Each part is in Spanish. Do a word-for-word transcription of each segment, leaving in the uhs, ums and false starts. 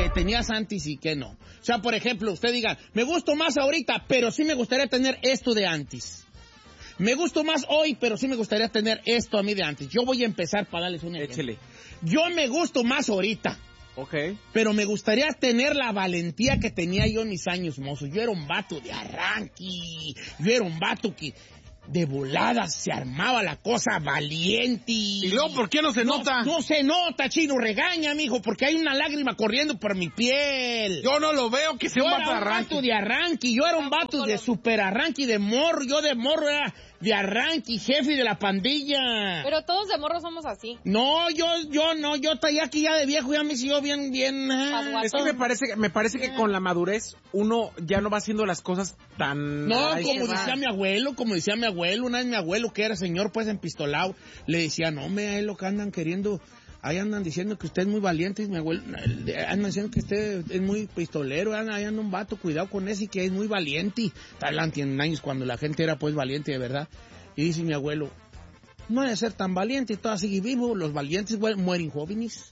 que tenías antes y que no? O sea, por ejemplo, usted diga, me gusto más ahorita, pero sí me gustaría tener esto de antes. Me gusto más hoy, pero sí me gustaría tener esto a mí de antes. Yo voy a empezar para darles un ejemplo. Échele. Yo me gusto más ahorita. Ok. Pero me gustaría tener la valentía que tenía yo en mis años mozos. Yo era un vato de arranque. Yo era un vato que de volada se armaba la cosa valiente. ¿Y luego por qué no se no, nota? No se nota, chino. Regaña, mijo, porque hay una lágrima corriendo por mi piel. Yo no lo veo que sea Yo un era vato de un arranque. vato de arranque. Yo era un vato de super arranque, de morro. Yo de morro era de arranque, jefe de la pandilla. Pero todos de morro somos así. No, yo, yo no, yo estoy aquí ya de viejo, ya me siguió bien, bien. Ah, Es que me parece, me parece que con la madurez uno ya no va haciendo las cosas tan... No, Ay, como qué decía va. mi abuelo, como decía mi abuelo, una vez mi abuelo que era señor pues empistolado, le decía, no, me, ahí lo que andan queriendo, ahí andan diciendo que usted es muy valiente, y mi abuelo, andan diciendo que usted es muy pistolero, ahí anda un vato, cuidado con ese, y que es muy valiente. Tal tienen años cuando la gente era pues valiente de verdad. Y dice mi abuelo, no hay de ser tan valiente, todo sigue vivo, los valientes mueren jóvenes.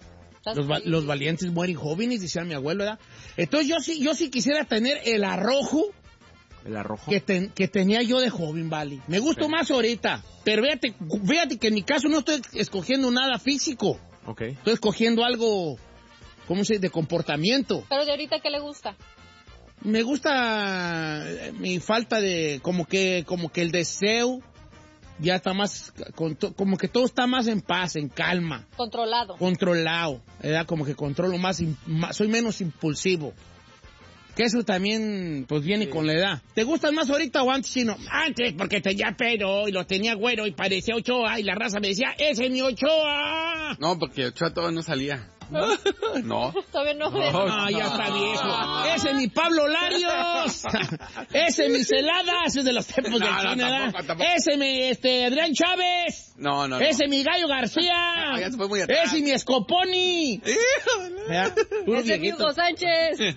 Los, va los valientes mueren jóvenes, decía mi abuelo, ¿verdad? Entonces yo sí, yo sí quisiera tener el arrojo, el arrojo que, ten, que tenía yo de joven, vale. Me gustó sí. más ahorita, pero fíjate, fíjate que en mi caso no estoy escogiendo nada físico. Okay. Estoy escogiendo algo, ¿cómo se dice? De comportamiento. Pero de ahorita, ¿qué le gusta? Me gusta mi falta de, como que, como que el deseo ya está más, como que todo está más en paz, en calma. Controlado. Controlado, ¿verdad? Como que controlo más, más soy menos impulsivo. Que eso también, pues, viene sí. con la edad. ¿Te gustan más ahorita o antes, Chino? Antes, porque tenía pelo y lo tenía güero y parecía Ochoa y la raza me decía, ¡ese es mi Ochoa! No, porque Ochoa todavía no salía. ¿No? No. Todavía no. No, no, ya está viejo. Ese es mi Pablo Larios. Ese es mi Celada. Ese es de los tiempos no, del no, cine, tampoco, tampoco. Ese es mi este, Adrián Chávez. No, no, Ese es no. mi Gallo García. No, ya se fue muy atrás. Ese es mi Scoponi. Ese es mi Hugo Sánchez.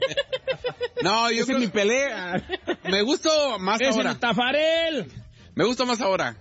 No, yo ese creo... es mi pelea. Me gustó más ese ahora. Es mi Tafarel. Me gusta más ahora.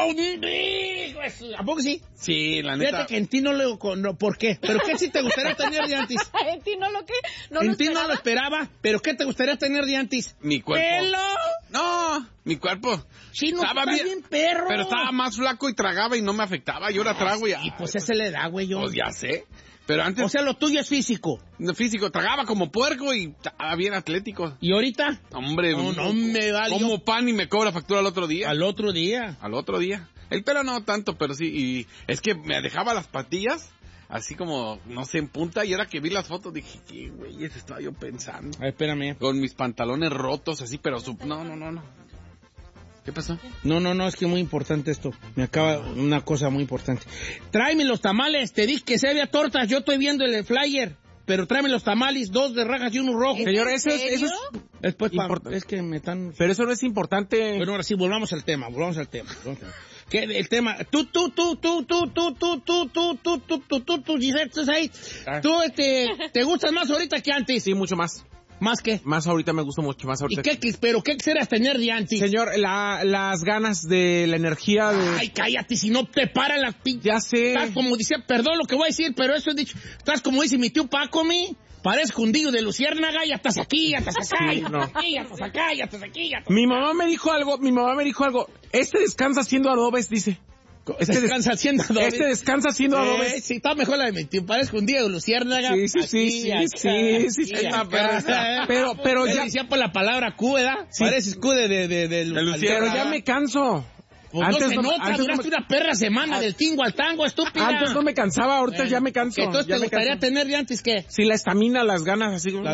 ¿A poco sí? Sí, la neta. Fíjate que en ti no lo... No, ¿por qué? ¿Pero qué sí te gustaría tener de antes? ¿En ti no lo que? ¿No en lo ti esperaba? no lo esperaba, pero ¿qué te gustaría tener de antes? Mi cuerpo. ¿Pelo? No, mi cuerpo. Sí, no, estaba bien, bien perro. Pero estaba más flaco y tragaba y no me afectaba. Yo ahora trago y... Y pues ese le da, güey, yo. Pues ya sé. Pero antes... O sea, lo tuyo es físico. Físico, tragaba como puerco y estaba bien atlético. ¿Y ahorita? Hombre, no, no me vale. Como yo... pan y me cobra factura al otro día. Al otro día. Al otro día. El pelo no tanto, pero sí. Y es que me dejaba las patillas así como, no sé, en punta. Y ahora que vi las fotos dije, ¿qué güey? Eso estaba yo pensando. Ay, espérame. Con mis pantalones rotos así, pero... Su... No, no, no, no. ¿Qué pasó? No, no, no, es que muy importante esto. Me acaba una cosa muy importante. Tráeme los tamales. Te dije que se había tortas. Yo estoy viendo el flyer. Pero tráeme los tamales, dos de rajas y uno rojo. Señor, eso es... Eso es... Después, pa, es que me están... Pero eso no es importante. Bueno, ahora sí, volvamos al tema, volvamos al tema. Volvamos al tema. Que el tema, tú, tú, tú, tú, tú, tú, tú, tú, tú, tú, tú, tú, tú, tú, estás ahí. Tú, este, ¿te gustas más ahorita que antes? Sí, mucho más. ¿Más qué? Más ahorita me gusta mucho más ahorita. ¿Y qué, pero qué quisieras tener de antes? Señor, la, las ganas de la energía de... Ay, cállate, si no te para la pinche. Ya sé. Estás como dice, perdón lo que voy a decir, pero eso he dicho. Estás como dice mi tío Paco, mi. Parece jundillo de luciérnaga, ya estás aquí, ya estás acá, sí, ya no. estás aquí, ya estás acá, ya estás aquí, ya estás Mi mamá me dijo algo, mi mamá me dijo algo. Este descansa haciendo adobes, dice. Este descansa haciendo adobes. Este descansa haciendo eh, adobes. Sí, está mejor la de mi tío. Parece jundillo de luciérnaga. Sí, sí, aquí, sí, sí, acá, sí, sí, sí. aquí, Una acá. Pero, pero ya. ya. decía por la palabra Q, ¿verdad? Sí. Pareces Q de, de, de, de, de luciérnaga. Pero ya me canso. Pues antes no se no, nota, antes duraste no me... una perra semana del tingo al tango, estúpida. Antes no me cansaba, ahorita eh, ya me canso. Entonces ya te me gustaría canso. tener de antes qué? Sí, la estamina, las ganas, así como... Las...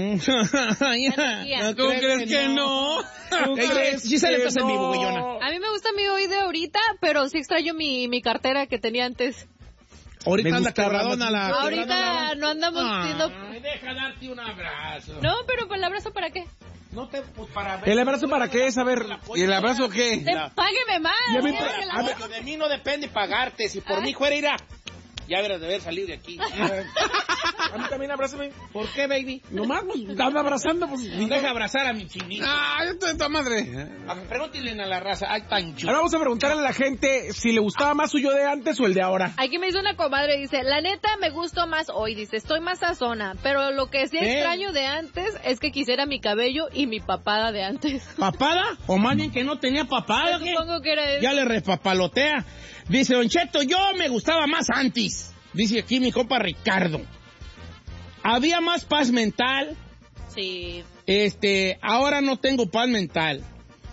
ya. ¿Cómo crees que no? ¿Cómo crees sí se le pasa no? en vivo, güeyona. A mí me gusta mi hoy de ahorita, pero sí extraño mi, mi cartera que tenía antes. Ahorita anda quebradona la... Ahorita no andamos haciendo... Ay, deja darte un abrazo. No, pero ¿el abrazo para qué? No te, pues para ver. ¿El abrazo para qué es? A ver. ¿Y el abrazo qué? Te, págueme más. Ya me, a ver, de mí no depende pagarte. Si por Ay. mí fuera ir a... Ya verás de haber salido de aquí. A mí también abrázame. ¿Por qué, baby? Nomás, pues, anda abrazando, pues. Deja abrazar a mi chinito. Ah, yo estoy de toda madre. A ver, pregúntenle a la raza. Ay, tan chulo. Ahora vamos a preguntarle a la gente si le gustaba más su yo de antes o el de ahora. Aquí me hizo una comadre, dice, la neta me gustó más hoy, dice, estoy más sazona, pero lo que sí ¿Eh? extraño de antes es que quisiera mi cabello y mi papada de antes. ¿Papada? ¿O más bien que no tenía papada? Yo ¿qué? supongo que era eso. Ya le repapalotea. Dice, Don Cheto, yo me gustaba más antes. Dice aquí mi compa Ricardo. Había más paz mental. Sí. Este, ahora no tengo paz mental.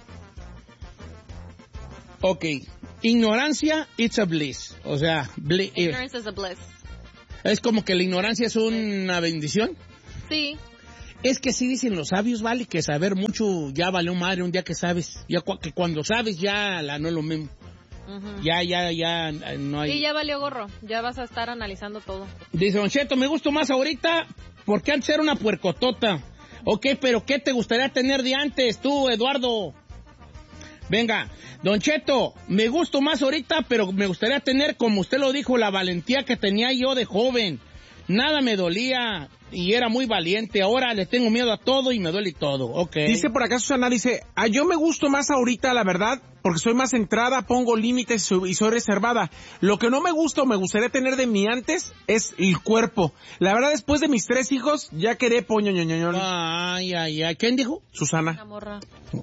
Ok. Ignorancia, it's a bliss. O sea, bli- eh, Ignorance is a bliss. es como que la ignorancia es una bendición. Sí. Es que sí dicen los sabios, vale, que saber mucho ya valió madre un día que sabes. Ya cu- que cuando sabes ya la, no es lo mismo. Uh-huh. Ya, ya, ya no hay... Sí, ya valió gorro. Ya vas a estar analizando todo. Dice Don Cheto, me gusto más ahorita porque antes era una puercotota. Ok, pero ¿qué te gustaría tener de antes tú, Eduardo? Venga, Don Cheto, me gusto más ahorita, pero me gustaría tener, como usted lo dijo, la valentía que tenía yo de joven. Nada me dolía y era muy valiente. Ahora le tengo miedo a todo y me duele todo. Ok. Dice por acá Susana, dice, ah, yo me gusto más ahorita, la verdad, porque soy más centrada, pongo límites y soy reservada. Lo que no me gusta o me gustaría tener de mi antes es el cuerpo. La verdad, después de mis tres hijos, ya quedé poño, ño, ño, ño. Ay, ay, ay. ¿Quién dijo? La Susana, morra.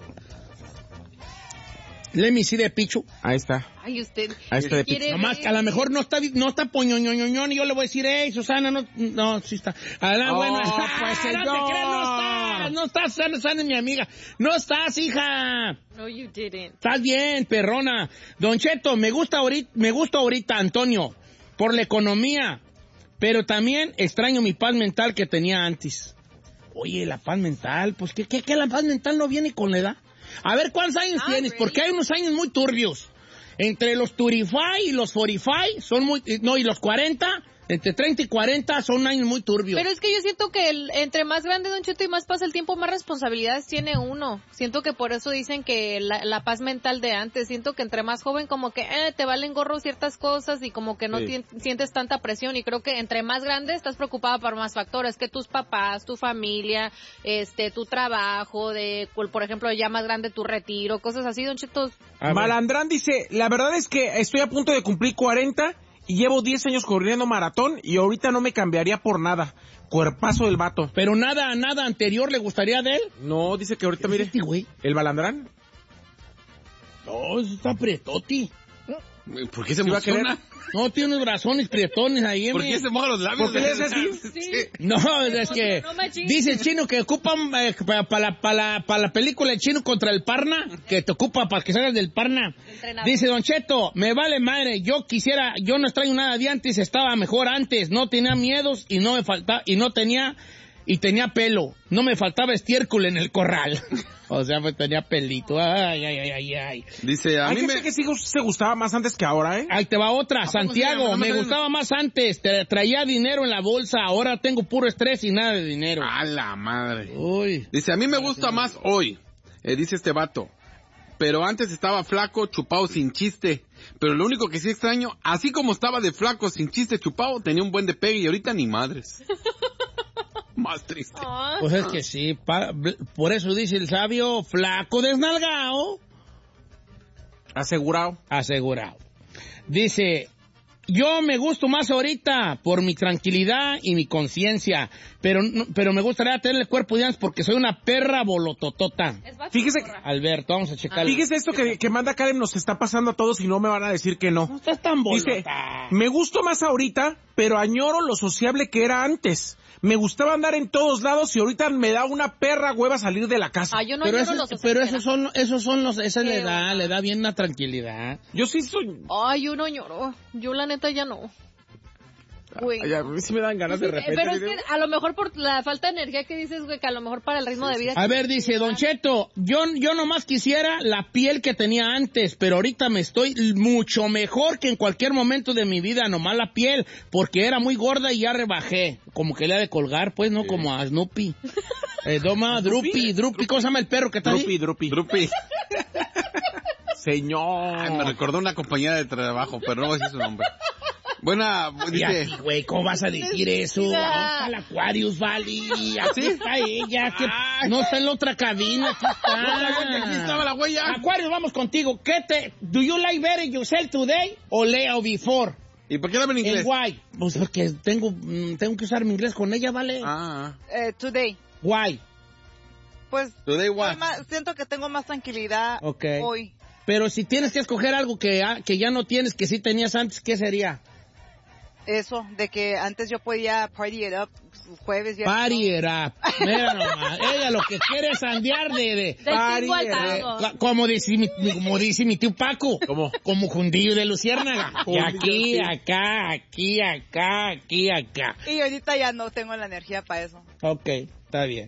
Let me see the picture. ahí está. Ay, usted. Ahí está de ¿quiere pizza. Nomás que a lo mejor no está, no está poñoñoñoñón y yo le voy a decir, hey, Susana, no, no, sí está. Ah, no, Oh, bueno, pues, no te señor. creas, no estás, no estás, Susana, Susana es mi amiga. No estás, hija. No, you didn't. Estás bien, perrona. Don Cheto, me gusta ahorita, me gusta ahorita, Antonio, por la economía, pero también extraño mi paz mental que tenía antes. Oye, la paz mental, pues, ¿qué, qué, qué la paz mental no viene con la edad? A ver, ¿cuántos años Ah, tienes? really? Porque hay unos años muy turbios. Entre los treinta y cinco y los cuarenta y cinco son muy... No, y los cuarenta, entre treinta y cuarenta son años muy turbios. Pero es que yo siento que el, entre más grande Don Cheto y más pasa el tiempo, más responsabilidades tiene uno. Siento que por eso dicen que la, la paz mental de antes, siento que entre más joven como que eh, te valen gorro ciertas cosas y como que no Sí. tien- sientes tanta presión, y creo que entre más grande estás preocupada por más factores, que tus papás, tu familia, este, tu trabajo, de, por ejemplo, ya más grande tu retiro, cosas así, Don Cheto. A ver. Malandrán dice, la verdad es que estoy a punto de cumplir cuarenta y llevo diez años corriendo maratón y ahorita no me cambiaría por nada. Cuerpazo del vato. Pero nada, nada anterior le gustaría de él. No, dice que ahorita, mire, Este güey. el Malandrán. No, eso está prietoti. ¿Por qué se ¿Sí va a querer? emociona? No, tiene unos brazones prietones ahí. ¿Por me- qué se mojan los labios? ¿Por qué le hace así? Sí. No, es que No, machín. dice el chino que ocupan eh, para la, pa la, pa la película El Chino contra el Parna, que te ocupa para que salgas del Parna. Entrenador. Dice Don Cheto, me vale madre, yo quisiera, yo no extraño nada de antes, estaba mejor antes, no tenía miedos y no me faltaba, y no tenía, y tenía pelo, no me faltaba estiércol en el corral. O sea, pues tenía pelito, ay, ay, ay, ay, ay. Dice, a Hay mí gente me... que sí se gustaba más antes que ahora, ¿eh? Ahí te va otra, poco sí? Santiago, No me me sabes. gustaba más antes, te traía dinero en la bolsa, ahora tengo puro estrés y nada de dinero. A la madre. Uy. Dice, a mí me gusta más hoy, eh, dice este vato. Pero antes estaba flaco, chupado, sin chiste. Pero lo único que sí extraño, así como estaba de flaco, sin chiste, chupado, tenía un buen de pegue y ahorita ni madres. Más triste. Ah, Pues es que sí, pa- por eso dice el sabio, flaco desnalgado, Asegurado. asegurado. Dice, yo me gusto más ahorita por mi tranquilidad y mi conciencia, pero no- pero me gustaría tener el cuerpo de antes porque soy una perra bolototota. es vato, Fíjese morra. Alberto, vamos a checar. Fíjese esto que, que manda Karen, nos está pasando a todos y no me van a decir que no. No estás tan Dice, bolota. me gusto más ahorita, pero añoro lo sociable que era antes. Me gustaba andar en todos lados y ahorita me da una perra hueva salir de la casa. Ah, yo no Pero, lloro eso, los pero sociales. esos son, esos son los, esa Qué le da, bueno. le da bien la tranquilidad. Yo sí soy... Ay, yo no lloro. Yo la neta ya no. Güey. Ay, a mí sí me dan ganas de Eh, repente. Pero es que a lo mejor por la falta de energía que dices, güey, que a lo mejor para el ritmo de vida. A ver, dice Don Cheto, yo, yo nomás quisiera la piel que tenía antes, pero ahorita me estoy mucho mejor que en cualquier momento de mi vida, nomás la piel, porque era muy gorda y ya rebajé. Como que le ha de colgar, pues, ¿no? Como a Snoopy. Eh, Doma, Drupi, Drupi, ¿cómo se llama el perro que está Drupi, ahí? drupi. Drupi. Señor. Ay, me recordó una compañera de trabajo, pero no voy a decir su nombre. Buena, Y dice... así, güey, ¿cómo vas a decir eso? ¿Dónde está el Aquarius, Vali? Aquí está ella. Que no está en la otra cabina. Aquí está. Aquí estaba la huella. Aquarius, vamos contigo. ¿Qué te... Do you like better yourself today o Leo before? ¿Y por qué habla en inglés? El why. Pues porque tengo, tengo que usar mi inglés con ella, ¿vale? Ah. Eh, today. Why. Pues Today soy what? más- siento que tengo más tranquilidad Okay. hoy. Pero si tienes que escoger algo que, ah, que ya no tienes, que sí tenías antes, ¿qué sería? Eso, de que antes yo podía party it up jueves, viernes. Party it up. Mira nomás. Ella lo que quiere es andear de... de, De party tingo al it tango. up. Como dice, mi, como dice mi tío Paco. ¿Cómo? Como jundillo de luciérnaga. Y aquí, sí. acá, aquí, acá, aquí, acá. Y ahorita ya no tengo la energía para eso. Ok, está bien.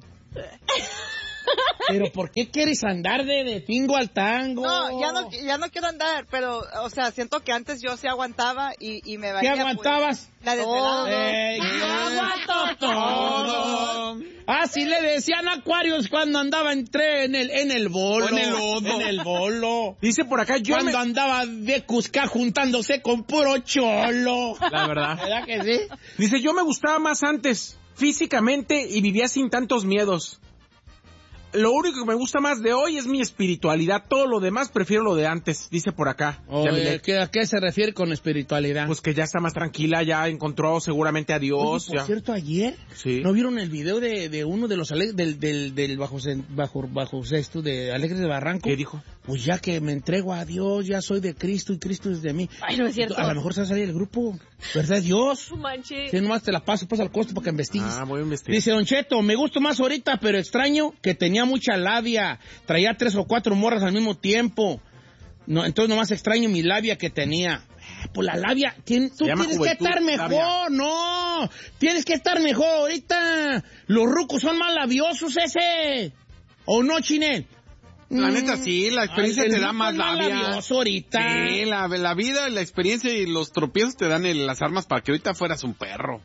Pero ¿por qué quieres andar de, de tingo al tango? No, ya no, ya no quiero andar, pero, o sea, siento que antes yo sí aguantaba y, y me ¿Qué valía. aguantabas? Pues, la desvelada. Eh, yo aguanto todo. Así le decían a Aquarius cuando andaba entre en el, en el bolo. O en el lodo. En el bolo. Dice por acá, yo Cuando me... andaba de Cusca juntándose con puro cholo. La verdad. ¿Verdad que sí? Dice, yo me gustaba más antes, físicamente, y vivía sin tantos miedos. Lo único que me gusta más de hoy es mi espiritualidad. Todo lo demás prefiero lo de antes, dice por acá. Oye, ¿qué- ¿a qué se refiere con espiritualidad? Pues que ya está más tranquila, ya encontró seguramente a Dios. Oye, por ya. cierto, ayer, Sí. ¿no vieron el video de, de uno de los ale- del, del, del bajo, sen- bajo, bajo sexto de Alegres de Barranco? ¿Qué dijo? Pues ya que me entrego a Dios, ya soy de Cristo y Cristo es de mí. Ay, no es cierto. A lo mejor se va a salir el grupo, ¿verdad, Dios? No manches. Si nomás te la paso, pues al costo para que investigues. Ah, voy a investigar. Dice Don Cheto, me gusta más ahorita, pero extraño que tenía mucha labia. Traía tres o cuatro morras al mismo tiempo. No, entonces nomás extraño mi labia que tenía. Pues la labia, tien- tú llama tienes juventud, que estar mejor, labia. no. Tienes que estar mejor ahorita. Los rucos son más labiosos ese. ¿O no, Chinel? La neta sí, la experiencia Ay, el te da ruco más es más labia. labioso ahorita. Sí, la, la vida, la experiencia y los tropiezos te dan el- las armas para que ahorita fueras un perro.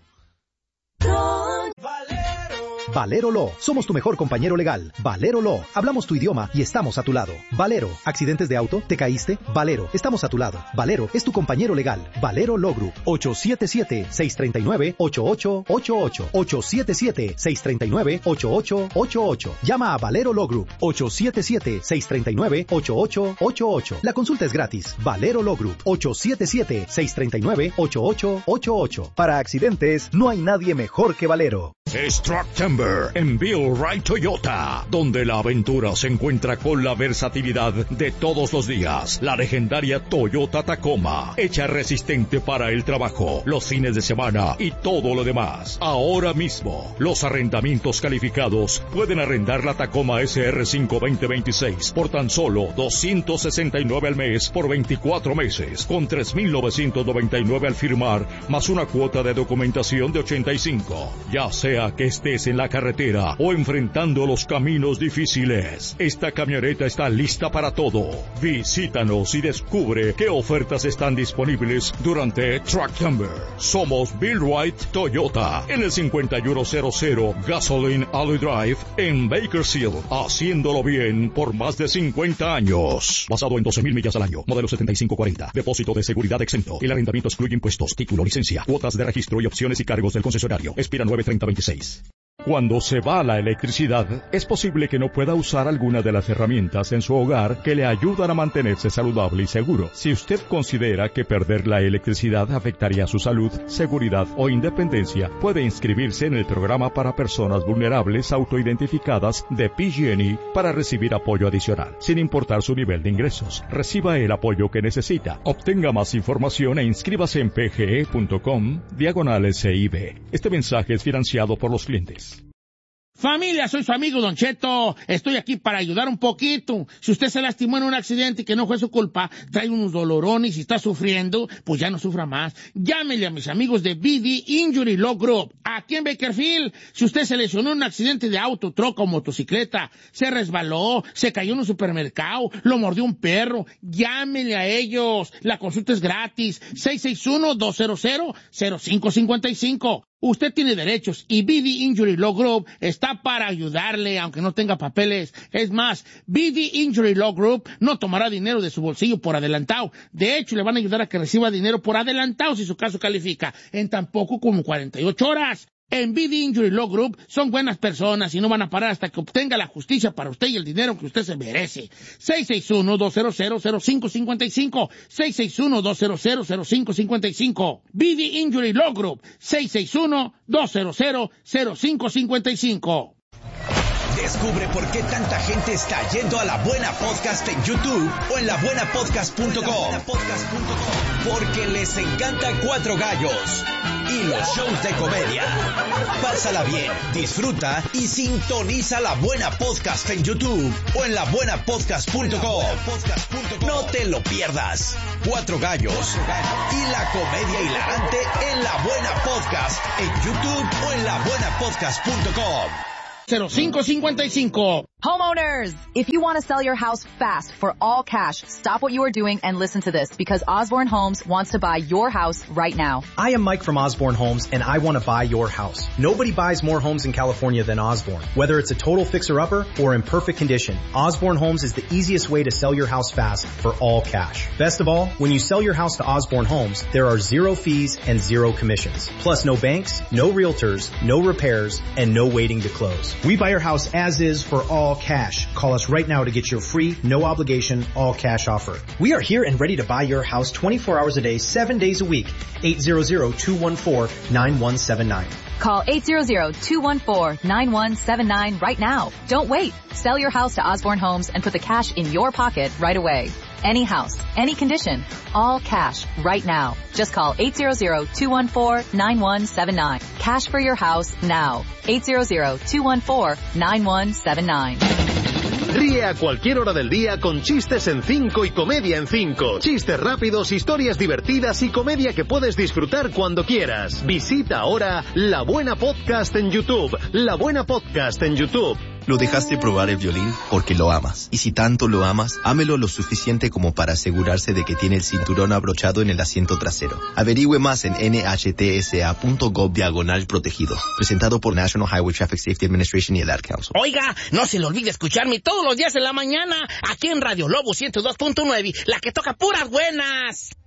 Valero Law, somos tu mejor compañero legal. Valero Law, hablamos tu idioma y estamos a tu lado. Valero, ¿accidentes de auto? ¿Te caíste? Valero, estamos a tu lado. Valero es tu compañero legal. Valero Law Group, ocho siete siete, seis tres nueve, ocho ocho ocho ocho. ocho siete siete, seis tres nueve, ocho ocho ocho ocho. Llama a Valero Law Group, ocho siete siete, seis tres nueve, ocho ocho ocho ocho. La consulta es gratis. Valero Law Group, ocho siete siete, seis tres nueve, ocho ocho ocho ocho. Para accidentes, no hay nadie mejor que Valero. Es Trucktember en Bill Wright Toyota, donde la aventura se encuentra con la versatilidad de todos los días. La legendaria Toyota Tacoma, hecha resistente para el trabajo, los fines de semana y todo lo demás. Ahora mismo, los arrendamientos calificados pueden arrendar la Tacoma S R cinco veinte veintiséis por tan solo doscientos sesenta y nueve al mes por veinticuatro meses, con tres mil novecientos noventa y nueve al firmar, más una cuota de documentación de ochenta y cinco. Ya sea que estés en la carretera o enfrentando los caminos difíciles, esta camioneta está lista para todo. Visítanos y descubre qué ofertas están disponibles durante Trucktember. Somos Bill Wright Toyota en el cincuenta y uno cero cero Gasoline Alley Drive en Bakersfield, haciéndolo bien por más de cincuenta años. Basado en doce mil millas al año, modelo setenta y cinco cuarenta, depósito de seguridad exento. El arrendamiento excluye impuestos, título, licencia, cuotas de registro y opciones y cargos del concesionario. Expira nueve treinta veintiséis. Cuando se va la electricidad, es posible que no pueda usar alguna de las herramientas en su hogar que le ayudan a mantenerse saludable y seguro. Si usted considera que perder la electricidad afectaría su salud, seguridad o independencia, puede inscribirse en el programa para personas vulnerables autoidentificadas de P G and E para recibir apoyo adicional, sin importar su nivel de ingresos. Reciba el apoyo que necesita. Obtenga más información e inscríbase en pge.com diagonal S I B. Este mensaje es financiado por los clientes. Familia, soy su amigo Don Cheto. Estoy aquí para ayudar un poquito. Si usted se lastimó en un accidente que no fue su culpa, trae unos dolorones y está sufriendo, pues ya no sufra más. Llámele a mis amigos de B D Injury Law Group. Aquí en Bakersfield, si usted se lesionó en un accidente de auto, troca o motocicleta, se resbaló, se cayó en un supermercado, lo mordió un perro, llámele a ellos. La consulta es gratis. seis seis uno, dos cero cero, cero cinco cinco cinco. Usted tiene derechos y B D Injury Law Group está para ayudarle, aunque no tenga papeles. Es más, B D Injury Law Group no tomará dinero de su bolsillo por adelantado. De hecho, le van a ayudar a que reciba dinero por adelantado si su caso califica, en tan poco como cuarenta y ocho horas. En B D Injury Law Group son buenas personas y no van a parar hasta que obtenga la justicia para usted y el dinero que usted se merece. seis seis uno, dos cero cero, cero cinco cinco cinco. seis seis uno, dos cero cero, cero cinco cinco cinco. B D Injury Law Group. seis seis uno, dos cero cero, cero cinco cinco cinco. Descubre por qué tanta gente está yendo a La Buena Podcast en YouTube o en la buena podcast punto com. Porque les encanta Cuatro Gallos y los shows de comedia. Pásala bien, disfruta y sintoniza La Buena Podcast en YouTube o en la buena podcast punto com. No te lo pierdas. Cuatro Gallos y la comedia hilarante en La Buena Podcast en YouTube o en la buena podcast punto com. cero cinco cinco cinco. Homeowners, if you want to sell your house fast for all cash, stop what you are doing and listen to this, because Osborne Homes wants to buy your house right now. I am Mike from Osborne Homes, and I want to buy your house. Nobody buys more homes in California than Osborne. Whether it's a total fixer-upper or in perfect condition, Osborne Homes is the easiest way to sell your house fast for all cash. Best of all, when you sell your house to Osborne Homes, there are zero fees and zero commissions. Plus no banks, no realtors, no repairs, and no waiting to close. We buy your house as is for all cash. Call us right now to get your free, no obligation, all cash offer. We are here and ready to buy your house twenty-four hours a day, seven days a week. eight hundred, two one four, nine one seven nine. Call eight hundred, two one four, nine one seven nine right now. Don't wait. Sell your house to Osborne Homes and put the cash in your pocket right away. Any house, any condition, all cash right now. Just call eight hundred, two one four, nine one seven nine. Cash for your house now. eight hundred, two one four, nine one seven nine. Ríe a cualquier hora del día con Chistes en cinco y Comedia en cinco. Chistes rápidos, historias divertidas y comedia que puedes disfrutar cuando quieras. Visita ahora La Buena Podcast en YouTube. La Buena Podcast en YouTube. Lo dejaste probar el violín porque lo amas. Y si tanto lo amas, ámelo lo suficiente como para asegurarse de que tiene el cinturón abrochado en el asiento trasero. Averigüe más en N H T S A punto gov diagonal protegido. Presentado por National Highway Traffic Safety Administration y el Ad Council. Oiga, no se le olvide escucharme todos los días en la mañana aquí en Radio Lobo ciento dos punto nueve, la que toca puras buenas.